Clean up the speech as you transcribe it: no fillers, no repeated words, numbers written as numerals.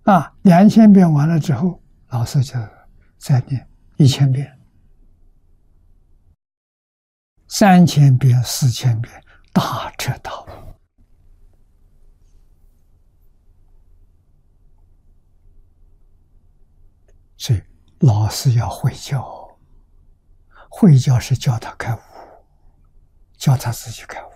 2000遍完了之后，老师就再念1000遍、3000遍、4000遍，大彻大悟。所以老师要会教，会教是教他开悟，教他自己开悟。